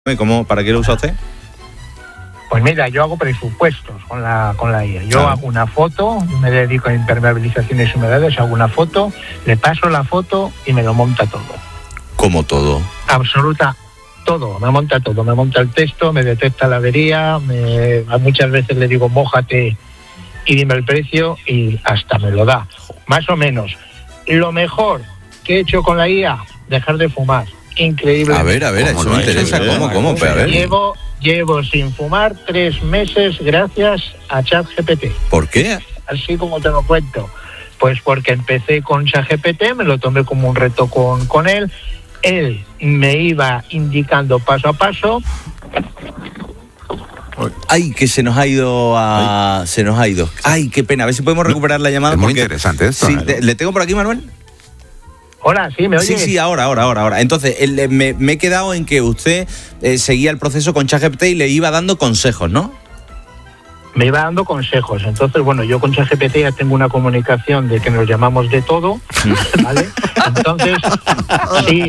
¿Cómo, para qué lo usa usted? Pues mira, yo hago presupuestos con la IA. Yo hago una foto, me dedico a impermeabilizaciones y humedades, hago una foto, le paso la foto y me lo monta todo. ¿Cómo todo? Absoluta, todo, me monta todo. Me monta el texto, me detecta la avería, muchas veces le digo mójate y dime el precio y hasta me lo da. Más o menos. Lo mejor que he hecho con la IA, dejar de fumar. Increíble. A ver, eso me interesa. ¿Cómo? Pero a ver. Llevo sin fumar 3 meses gracias a ChatGPT. ¿Por qué? Así como te lo cuento. Pues porque empecé con ChatGPT, me lo tomé como un reto con él. Él me iba indicando paso a paso. Ay, que se nos ha ido. Ay, qué pena. A ver si podemos recuperar la llamada. Es muy interesante esto. Sí, ¿le tengo por aquí, Manuel? Hola, ¿sí me oyes? Sí, ahora. Entonces, me he quedado en que usted seguía el proceso con ChatGPT y le iba dando consejos, ¿no? Me iba dando consejos. Entonces, bueno, yo con ChatGPT ya tengo una comunicación de que nos llamamos de todo, ¿vale? Entonces, sí.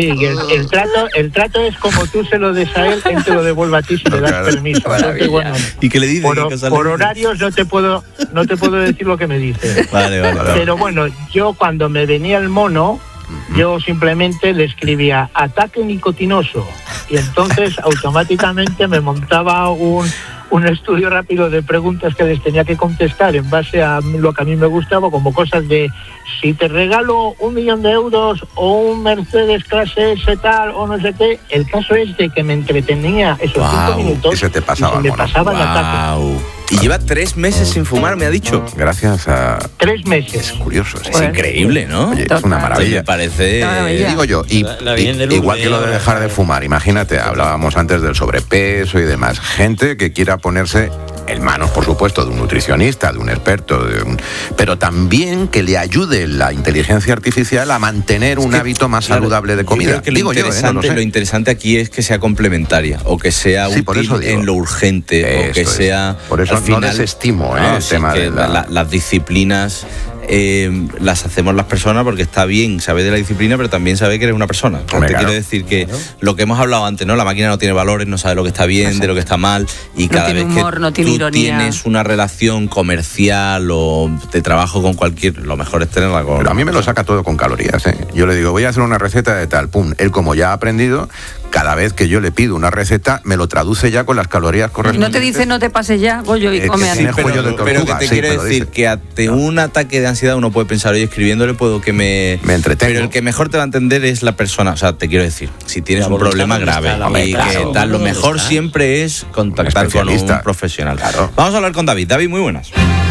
El trato es como tú se lo des a él te lo devuelva a ti si le das permiso. Entonces, bueno, ¿y qué le dice? Por horarios no te puedo decir lo que me dice. Vale. Pero bueno, yo cuando me venía el mono, yo simplemente le escribía ataque nicotinoso y entonces automáticamente me montaba un estudio rápido de preguntas que les tenía que contestar en base a lo que a mí me gustaba, como cosas de si te regalo 1 millón de euros o un Mercedes clase S tal o no sé qué. El caso es de que me entretenía esos 5 minutos y se te pasaba, me pasaba el ataque. Y lleva 3 meses sin fumar, me ha dicho. Gracias a... 3 meses. Es curioso. Es increíble, ¿no? Oye, es una maravilla. Me parece... Digo yo, igual que lo de dejar de fumar, imagínate, hablábamos antes del sobrepeso y demás. Gente que quiera ponerse en manos, por supuesto, de un nutricionista, de un experto, pero también que le ayude la inteligencia artificial a mantener un hábito más saludable de comida. Lo interesante aquí es que sea complementaria o que sea útil en lo urgente o que sea... Por eso no desestimo el tema de las disciplinas. Las hacemos las personas porque está bien saber de la disciplina, pero también saber que eres una persona. Quiero decir que lo que hemos hablado antes, ¿no? La máquina no tiene valores, no sabe lo que está bien, de lo que está mal, y cada vez que tú tienes una relación comercial o de trabajo con cualquier, lo mejor es tenerla con... Pero a mí me lo saca todo con calorías, ¿eh? Yo le digo, voy a hacer una receta de tal, pum. Él, como ya ha aprendido, cada vez que yo le pido una receta, me lo traduce ya con las calorías correspondientes. No te dice, no te pases ya, Goyo, y come así. Pero que te quiero decir que ante un ataque de ansiedad uno puede pensar, oye, escribiéndole puedo que me entretengo. Pero el que mejor te va a entender es la persona. O sea, te quiero decir, si tienes un problema grave lo mejor siempre es contactar con un profesional. Claro. Vamos a hablar con David. David, muy buenas.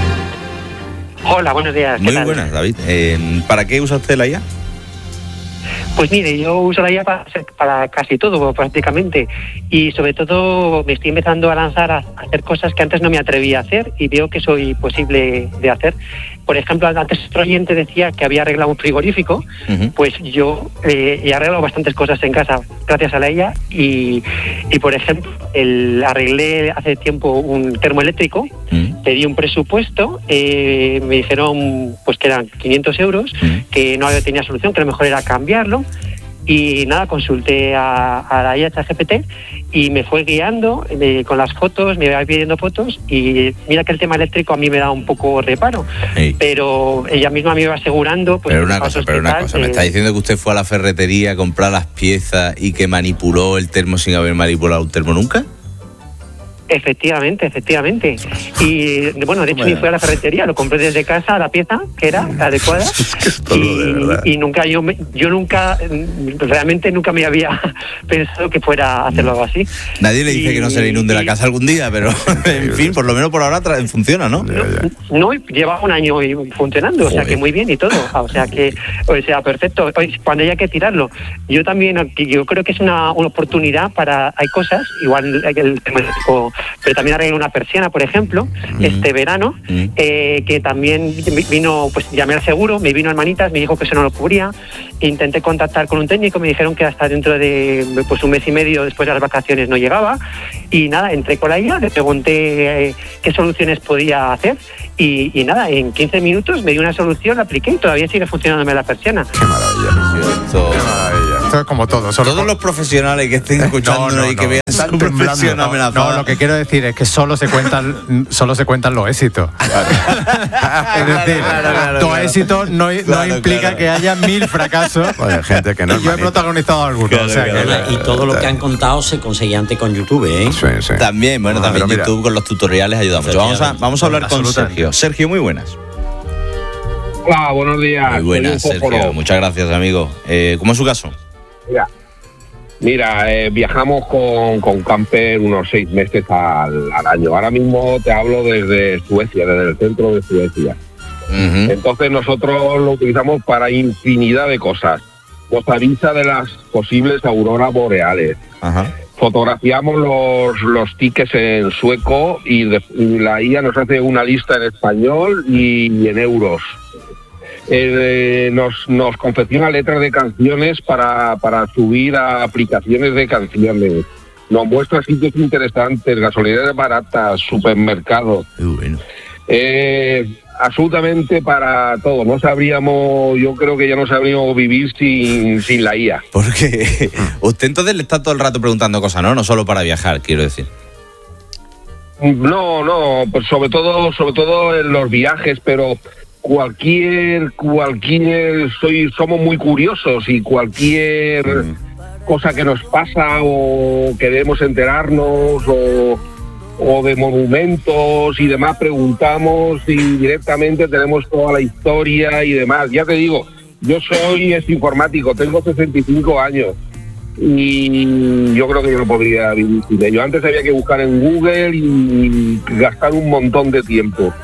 Hola, buenos días. Muy buenas, David. ¿Para qué usa usted la IA? Pues mire, yo uso la IA para casi todo prácticamente, y sobre todo me estoy empezando a lanzar a hacer cosas que antes no me atrevía a hacer y veo que soy posible de hacer. Por ejemplo, antes otro oyente decía que había arreglado un frigorífico, pues yo he arreglado bastantes cosas en casa gracias a la IA y por ejemplo, arreglé hace tiempo un termoeléctrico, pedí un presupuesto, me dijeron pues que eran 500 euros, que no tenía solución, que lo mejor era cambiarlo. Y nada, consulté a la IA ChatGPT y me fue guiando con las fotos, me iba pidiendo fotos, y mira que el tema eléctrico a mí me da un poco reparo, pero ella misma me iba asegurando. Pues, pero una cosa, me está diciendo que usted fue a la ferretería a comprar las piezas y que manipuló el termo sin haber manipulado un termo nunca. Efectivamente. Y bueno, de hecho ni fui a la ferretería, lo compré desde casa, la pieza que era adecuada. Y nunca yo realmente nunca me había pensado que fuera a hacerlo algo así. Nadie le dice que no se le inunde la casa algún día, pero en fin, por lo menos por ahora funciona, ¿no? No, lleva 1 año funcionando, o sea que muy bien y todo, o sea perfecto. Cuando haya que tirarlo, yo creo que es una oportunidad hay cosas, igual el tema, pero también arreglé una persiana, por ejemplo, este verano, que también vino, pues llamé al seguro, me vino Hermanitas, me dijo que eso no lo cubría, intenté contactar con un técnico, me dijeron que hasta dentro de pues 1 mes y medio después de las vacaciones no llegaba, y nada, entré con la IA, le pregunté qué soluciones podía hacer, y nada, en 15 minutos me dio una solución, la apliqué y todavía sigue funcionándome la persiana. ¡Qué maravilla! ¡Qué maravilla! esto es como todo. Todos los profesionales que estén escuchando y que vean su profesión amenazada. No, lo que quiero decir es que solo se cuentan los éxitos. Es decir, todo éxito no implica que haya 1000 fracasos. Joder, gente que no. Yo he protagonizado algunos. Y todo lo que han contado se conseguía antes con YouTube, ¿eh? Sí. También, también YouTube con los tutoriales ayuda mucho. Vamos a hablar con Sergio. Sergio, muy buenas. Hola, buenos días. Muy buenas, Sergio. Muchas gracias, amigo. ¿Cómo es su caso? Mira, viajamos con camper unos 6 meses al año. Ahora mismo te hablo desde Suecia, desde el centro de Suecia. Uh-huh. Entonces nosotros lo utilizamos para infinidad de cosas. Nos avisa de las posibles auroras boreales. Uh-huh. Fotografiamos los tickets en sueco y la IA nos hace una lista en español y en euros. Nos confecciona letras de canciones para subir a aplicaciones de canciones. Nos muestra sitios interesantes, gasolineras baratas, supermercados. Bueno. Absolutamente para todo. Yo creo que ya no sabríamos vivir sin la IA. Porque usted entonces le está todo el rato preguntando cosas, ¿no? No solo para viajar, quiero decir. No, pues sobre todo en los viajes, pero somos muy curiosos y cualquier cosa que nos pasa o queremos enterarnos o de monumentos y demás, preguntamos y directamente tenemos toda la historia y demás. Ya te digo, yo soy informático, tengo 65 años y yo creo que yo no podría vivir sin ello. Antes había que buscar en Google y gastar un montón de tiempo.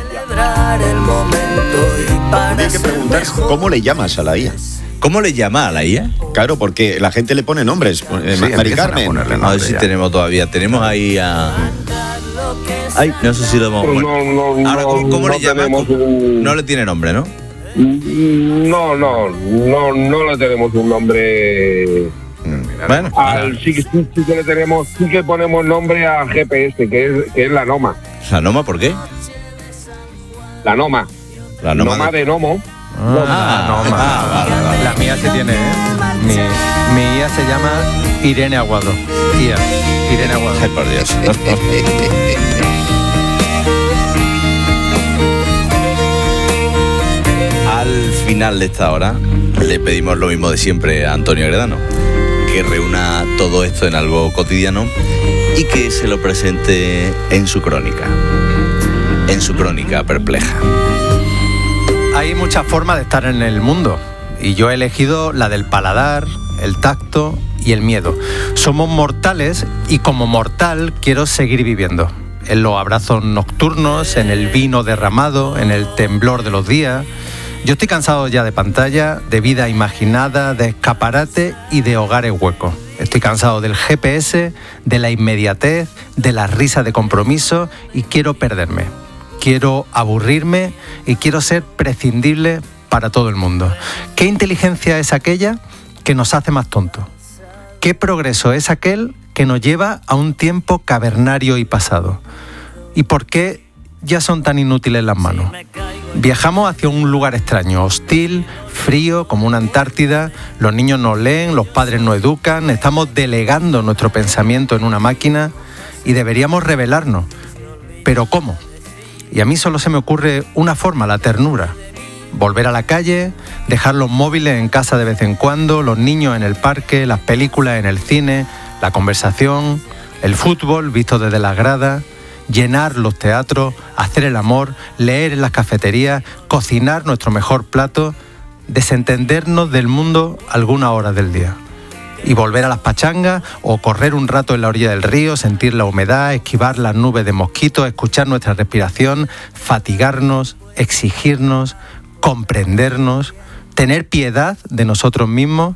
Habría que preguntar cómo le llamas a la IA. ¿Cómo le llama a la IA? Claro, porque la gente le pone nombres. Mari Carmen. A ver si tenemos todavía. Tenemos ahí a... Ay, no sé si lo hemos... Ahora, ¿cómo le llama? No le tiene nombre, ¿no? No le tenemos un nombre. Bueno, sí que le tenemos, sí que ponemos nombre a GPS, que es la Noma. ¿La Noma por qué? La Noma. La Noma de Nomo. Vale. La mía se tiene, mi IA se llama Irene Aguado. Irene Aguado. Ay, por Dios. Al final de esta hora le pedimos lo mismo de siempre a Antonio Agredano, que reúna todo esto en algo cotidiano y que se lo presente en su crónica perpleja. Hay muchas formas de estar en el mundo y yo he elegido la del paladar, el tacto y el miedo. Somos mortales y como mortal quiero seguir viviendo. En los abrazos nocturnos, en el vino derramado, en el temblor de los días. Yo estoy cansado ya de pantalla, de vida imaginada, de escaparate y de hogares huecos. Estoy cansado del GPS, de la inmediatez, de la risa de compromiso y quiero perderme. Quiero aburrirme y quiero ser prescindible para todo el mundo. ¿Qué inteligencia es aquella que nos hace más tontos? ¿Qué progreso es aquel que nos lleva a un tiempo cavernario y pasado? ¿Y por qué ya son tan inútiles las manos? Viajamos hacia un lugar extraño, hostil, frío, como una Antártida. Los niños no leen, los padres no educan. Estamos delegando nuestro pensamiento en una máquina y deberíamos rebelarnos. ¿Pero cómo? Y a mí solo se me ocurre una forma, la ternura. Volver a la calle, dejar los móviles en casa de vez en cuando, los niños en el parque, las películas en el cine, la conversación, el fútbol visto desde las gradas, llenar los teatros, hacer el amor, leer en las cafeterías, cocinar nuestro mejor plato, desentendernos del mundo algunas horas del día. Y volver a las pachangas o correr un rato en la orilla del río, sentir la humedad, esquivar las nubes de mosquitos, escuchar nuestra respiración, fatigarnos, exigirnos, comprendernos, tener piedad de nosotros mismos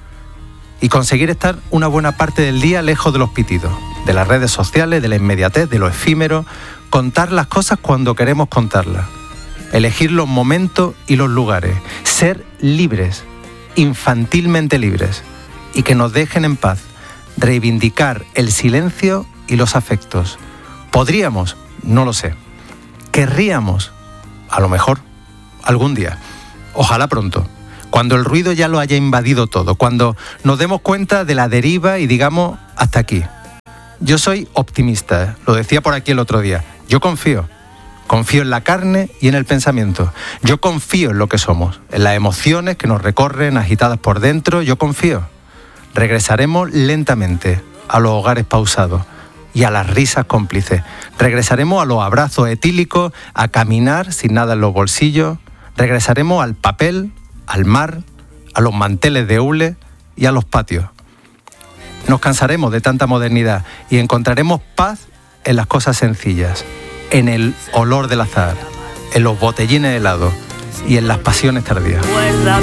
y conseguir estar una buena parte del día lejos de los pitidos, de las redes sociales, de la inmediatez, de lo efímero, contar las cosas cuando queremos contarlas, elegir los momentos y los lugares, ser libres, infantilmente libres, y que nos dejen en paz, reivindicar el silencio y los afectos. ¿Podríamos? No lo sé. ¿Querríamos? A lo mejor, algún día. Ojalá pronto. cuando el ruido ya lo haya invadido todo, cuando nos demos cuenta de la deriva y digamos hasta aquí. Yo soy optimista, lo decía por aquí el otro día. Yo confío en la carne y en el pensamiento. Yo confío en lo que somos, en las emociones que nos recorren agitadas por dentro. Yo confío. Regresaremos lentamente a los hogares pausados y a las risas cómplices. Regresaremos a los abrazos etílicos, a caminar sin nada en los bolsillos. Regresaremos al papel, al mar, a los manteles de hule y a los patios. Nos cansaremos de tanta modernidad y encontraremos paz en las cosas sencillas, en el olor del azahar, en los botellines de helado y en las pasiones tardías.